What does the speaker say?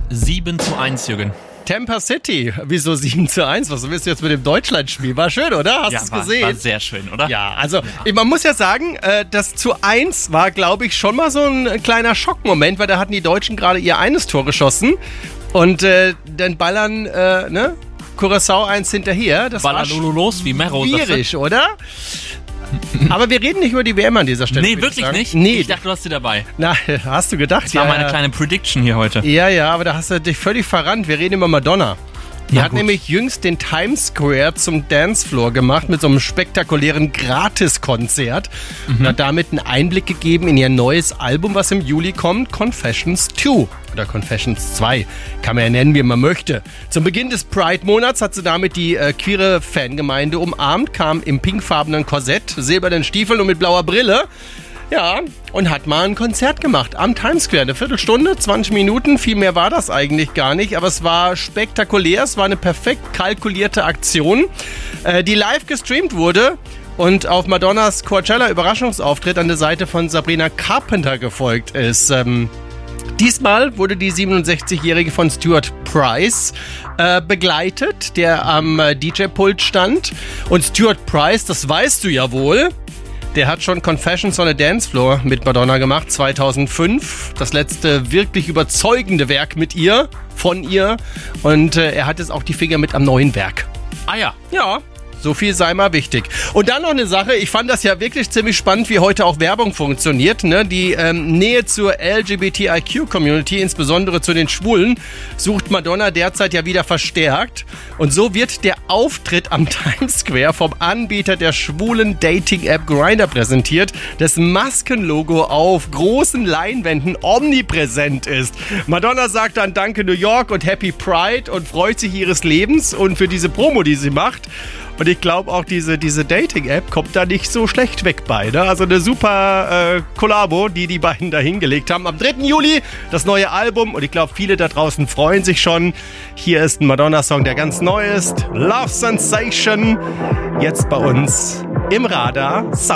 7:1, Jürgen. Tampa City, wieso 7:1? Was willst du jetzt mit dem Deutschlandspiel? War schön, oder? Hast du es gesehen? War sehr schön, oder? Ja, also man muss ja sagen, das 1 war, glaube ich, schon mal so ein kleiner Schockmoment, weil da hatten die Deutschen gerade ihr eines Tor geschossen und dann ballern, Curaçao 1 hinterher. Das ballern war los wie Mero. Schwierig, oder? Aber wir reden nicht über die WM an dieser Stelle. Nee, wirklich nicht? Nee. Ich dachte, du hast sie dabei. Na, hast du gedacht? Das war meine kleine Prediction hier heute. Ja, aber da hast du dich völlig verrannt. Wir reden über Madonna. Die hat nämlich jüngst den Times Square zum Dancefloor gemacht mit so einem spektakulären Gratiskonzert und hat damit einen Einblick gegeben in ihr neues Album, was im Juli kommt, Confessions 2 oder Confessions 2, kann man ja nennen, wie man möchte. Zum Beginn des Pride-Monats hat sie damit die queere Fangemeinde umarmt, kam im pinkfarbenen Korsett, silbernen Stiefeln und mit blauer Brille. Ja, und hat mal ein Konzert gemacht am Times Square. Eine Viertelstunde, 20 Minuten, viel mehr war das eigentlich gar nicht. Aber es war spektakulär, es war eine perfekt kalkulierte Aktion, die live gestreamt wurde und auf Madonnas Coachella-Überraschungsauftritt an der Seite von Sabrina Carpenter gefolgt ist. Diesmal wurde die 67-Jährige von Stuart Price begleitet, der am DJ-Pult stand. Und Stuart Price, das weißt du ja wohl, der hat schon Confessions on a Dance Floor mit Madonna gemacht, 2005. Das letzte wirklich überzeugende Werk mit ihr, von ihr. Und er hat jetzt auch die Finger mit am neuen Werk. Ah ja. Ja. So viel sei mal wichtig. Und dann noch eine Sache, ich fand das ja wirklich ziemlich spannend, wie heute auch Werbung funktioniert. Ne? Die Nähe zur LGBTIQ-Community, insbesondere zu den Schwulen, sucht Madonna derzeit ja wieder verstärkt. Und so wird der Auftritt am Times Square vom Anbieter der schwulen Dating-App Grindr präsentiert, dessen Maskenlogo auf großen Leinwänden omnipräsent ist. Madonna sagt dann Danke New York und Happy Pride und freut sich ihres Lebens und für diese Promo, die sie macht. Und ich glaube auch, diese Dating-App kommt da nicht so schlecht weg bei. Ne? Also eine super Kollabo, die beiden da hingelegt haben. Am 3. Juli das neue Album. Und ich glaube, viele da draußen freuen sich schon. Hier ist ein Madonna-Song, der ganz neu ist. Love Sensation. Jetzt bei uns im Radar.